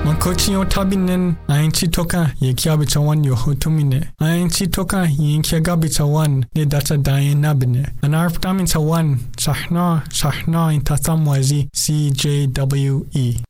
Mankochi otabinen ainchi toka ye kiabitawan yo hotumine. Ainchi toka yin kiagabitawan ne data dayen nabine. Anarptamin tawan sahna in tatamwazi CJWE.